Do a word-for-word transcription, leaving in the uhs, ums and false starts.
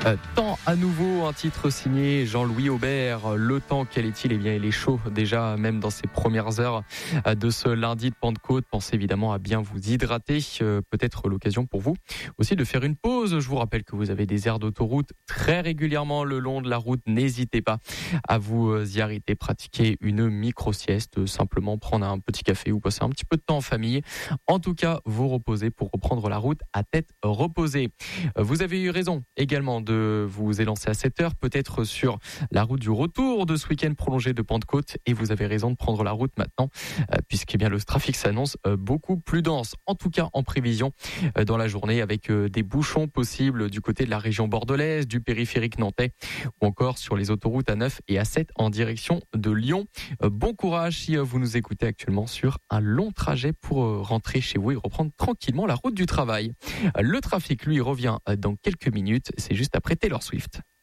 Euh, temps à nouveau, un titre signé Jean-Louis Aubert. Le temps, quel est-il? Eh bien, il est chaud déjà, même dans ces premières heures de ce lundi de Pentecôte. Pensez évidemment à bien vous hydrater. Euh, peut-être l'occasion pour vous aussi de faire une pause. Je vous rappelle que vous avez des aires d'autoroute très régulièrement le long de la route. N'hésitez pas à vous y arrêter, pratiquer une micro-sieste, simplement prendre un petit café ou passer un petit peu de temps en famille. En tout cas, vous reposer pour reprendre la route à tête reposée. Vous avez eu raison également de vous élancer à sept heures, peut-être sur la route du retour de ce week-end prolongé de Pentecôte. Et vous avez raison de prendre la route maintenant, puisque eh bien, le trafic s'annonce beaucoup plus dense. En tout cas, en prévision dans la journée, avec des bouchons possibles du côté de la région bordelaise, du périphérique nantais, ou encore sur les autoroutes A neuf et A sept en direction de Lyon. Bon courage si vous nous écoutez actuellement sur un long trajet pour rentrer chez vous et reprendre tranquillement la route du travail. Le trafic, lui, revient dans quelques minutes. C'est juste après Taylor Swift.